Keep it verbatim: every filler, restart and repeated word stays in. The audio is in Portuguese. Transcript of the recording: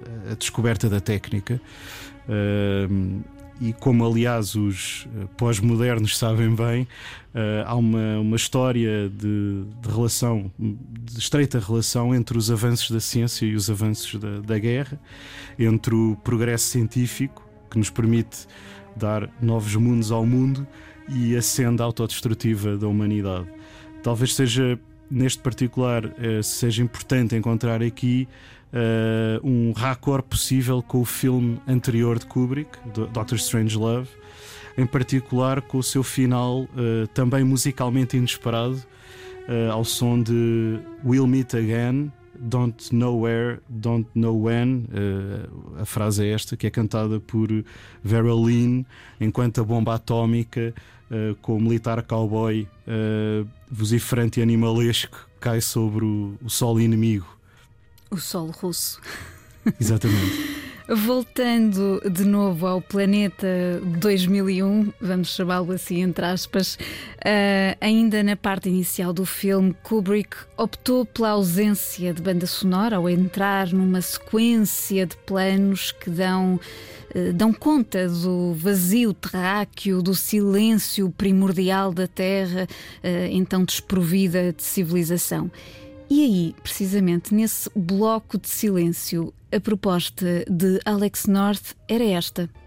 a descoberta da técnica. Uh, e como aliás os pós-modernos sabem bem, uh, há uma, uma história de, de relação, de estreita relação entre os avanços da ciência e os avanços da, da guerra, entre o progresso científico, que nos permite dar novos mundos ao mundo, e a senda autodestrutiva da humanidade. Talvez seja, neste particular, uh, seja importante encontrar aqui Uh, um raccord possível com o filme anterior de Kubrick, doutor Strangelove, em particular com o seu final uh, também musicalmente inesperado, uh, ao som de We'll Meet Again, Don't Know Where, Don't Know When. Uh, a frase é esta, que é cantada por Vera Lynn, enquanto a bomba atómica, uh, com o militar cowboy uh, vociferante e animalesco, cai sobre o, o solo inimigo. O solo russo. Exatamente. Voltando de novo ao Planeta dois mil e um, vamos chamá-lo assim entre aspas, uh, ainda na parte inicial do filme, Kubrick optou pela ausência de banda sonora ao entrar numa sequência de planos que dão, uh, dão conta do vazio terráqueo, do silêncio primordial da Terra, uh, então desprovida de civilização. E aí, precisamente nesse bloco de silêncio, a proposta de Alex North era esta.